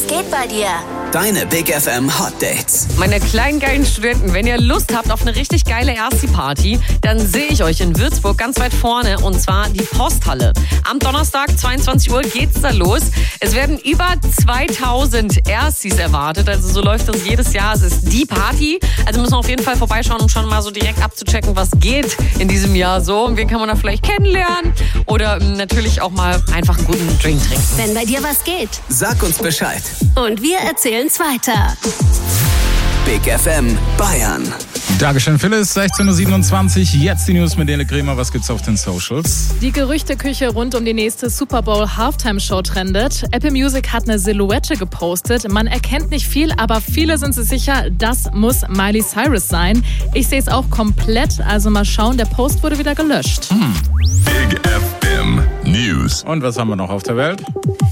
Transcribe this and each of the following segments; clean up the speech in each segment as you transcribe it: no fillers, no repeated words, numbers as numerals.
geht bei dir? Deine Big FM Hot Dates. Meine kleinen geilen Studenten, wenn ihr Lust habt auf eine richtig geile Ersti-Party, dann sehe ich euch in Würzburg ganz weit vorne, und zwar die Posthalle. Am Donnerstag, 22 Uhr, geht's da los. Es werden über 2000 Erstis erwartet, also so läuft das jedes Jahr. Es ist die Party, also müssen wir auf jeden Fall vorbeischauen, um schon mal so direkt abzuchecken, was geht in diesem Jahr so und wen kann man da vielleicht kennenlernen oder natürlich auch mal einfach einen guten Drink trinken. Wenn bei dir was geht. Sag uns Bescheid. Und wir erzählen's weiter. Big FM Bayern. Dankeschön, Phyllis. 16.27 Uhr. Jetzt die News mit Nele Kremer. Was gibt's auf den Socials? Die Gerüchteküche rund um die nächste Super Bowl Halftime-Show trendet. Apple Music hat eine Silhouette gepostet. Man erkennt nicht viel, aber viele sind sich sicher, das muss Miley Cyrus sein. Ich sehe es auch komplett, also mal schauen. Der Post wurde wieder gelöscht. Big FM News. Und was haben wir noch auf der Welt?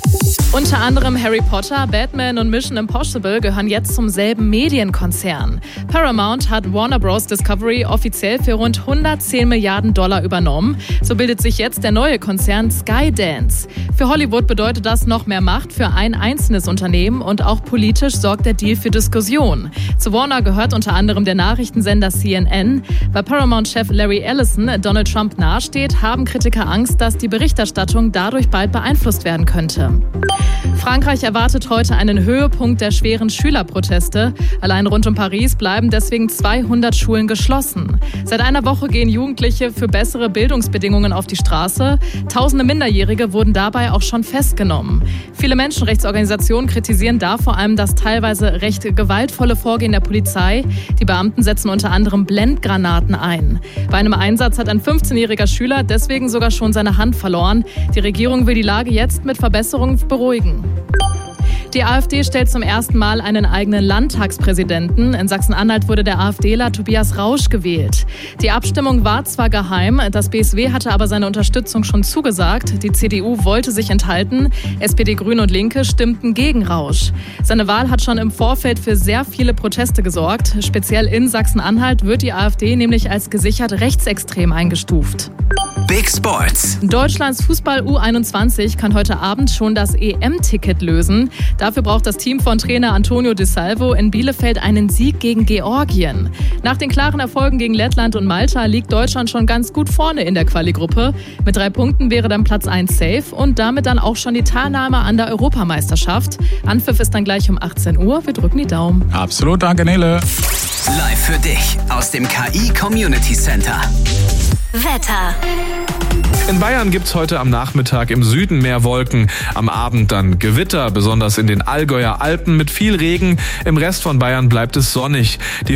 Unter anderem Harry Potter, Batman und Mission Impossible gehören jetzt zum selben Medienkonzern. Paramount hat Warner Bros. Discovery offiziell für rund 110 Milliarden Dollar übernommen. So bildet sich jetzt der neue Konzern Skydance. Für Hollywood bedeutet das noch mehr Macht für ein einzelnes Unternehmen und auch politisch sorgt der Deal für Diskussion. Zu Warner gehört unter anderem der Nachrichtensender CNN. Weil Paramount-Chef Larry Ellison Donald Trump nahesteht, haben Kritiker Angst, dass die Berichterstattung dadurch bald beeinflusst werden könnte. Frankreich erwartet heute einen Höhepunkt der schweren Schülerproteste. Allein rund um Paris bleiben deswegen 200 Schulen geschlossen. Seit einer Woche gehen Jugendliche für bessere Bildungsbedingungen auf die Straße. Tausende Minderjährige wurden dabei auch schon festgenommen. Viele Menschenrechtsorganisationen kritisieren da vor allem das teilweise recht gewaltvolle Vorgehen der Polizei. Die Beamten setzen unter anderem Blendgranaten ein. Bei einem Einsatz hat ein 15-jähriger Schüler deswegen sogar schon seine Hand verloren. Die Regierung will die Lage jetzt mit Verbesserungen beruhigen. Die AfD stellt zum ersten Mal einen eigenen Landtagspräsidenten. In Sachsen-Anhalt wurde der AfDler Tobias Rausch gewählt. Die Abstimmung war zwar geheim, das BSW hatte aber seine Unterstützung schon zugesagt. Die CDU wollte sich enthalten. SPD, Grüne und Linke stimmten gegen Rausch. Seine Wahl hat schon im Vorfeld für sehr viele Proteste gesorgt. Speziell in Sachsen-Anhalt wird die AfD nämlich als gesichert rechtsextrem eingestuft. Big Sports. Deutschlands Fußball U21 kann heute Abend schon das EM-Ticket lösen. Dafür braucht das Team von Trainer Antonio De Salvo in Bielefeld einen Sieg gegen Georgien. Nach den klaren Erfolgen gegen Lettland und Malta liegt Deutschland schon ganz gut vorne in der Quali-Gruppe. Mit 3 Punkten wäre dann Platz 1 safe und damit dann auch schon die Teilnahme an der Europameisterschaft. Anpfiff ist dann gleich um 18 Uhr. Wir drücken die Daumen. Absolut, danke Nele. Live für dich aus dem KI Community Center. Wetter. In Bayern gibt's heute am Nachmittag im Süden mehr Wolken. Am Abend dann Gewitter, besonders in den Allgäuer Alpen mit viel Regen. Im Rest von Bayern bleibt es sonnig. Die